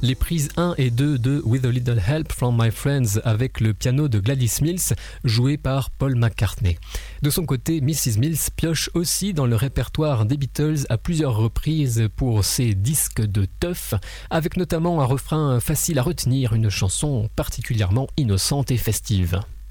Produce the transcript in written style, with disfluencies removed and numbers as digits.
les prises 1 et 2 de With a Little Help from My Friends avec le piano de Gladys Mills, joué par Paul McCartney. De son côté, Mrs. Mills pioche aussi dans le répertoire des Beatles à plusieurs reprises pour ses disques de teuf, avec notamment un refrain facile à retenir, une chanson particulièrement innocente et festive.